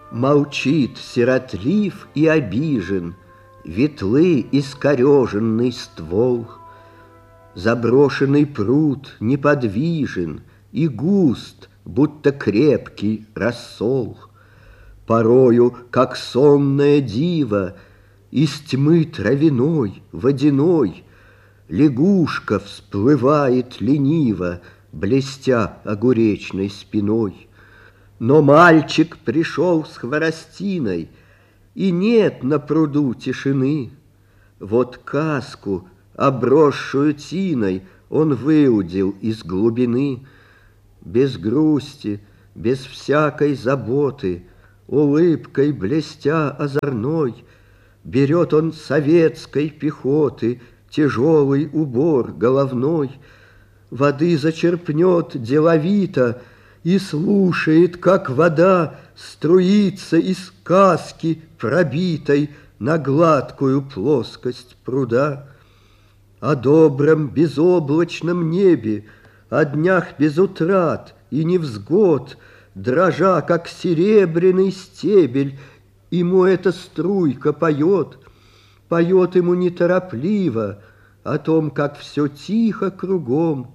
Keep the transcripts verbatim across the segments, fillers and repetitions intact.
Молчит сиротлив и обижен ветлы искореженный ствол. Заброшенный пруд неподвижен и густ, будто крепкий рассол. Порою, как сонная дива, из тьмы травяной, водяной, лягушка всплывает лениво, блестя огуречной спиной. Но мальчик пришел с хворостиной, и нет на пруду тишины. Вот каску, обросшую тиной, он выудил из глубины. Без грусти, без всякой заботы, улыбкой блестя озорной, берет он советской пехоты тяжелый убор головной, воды зачерпнет деловито и слушает, как вода струится из каски, пробитой на гладкую плоскость пруда. О добром безоблачном небе, о днях без утрат и невзгод, дрожа, как серебряный стебель, ему эта струйка поет. Поет ему неторопливо о том, как все тихо кругом,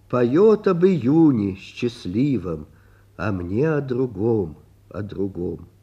поет об июне счастливом, а мне о другом, о другом.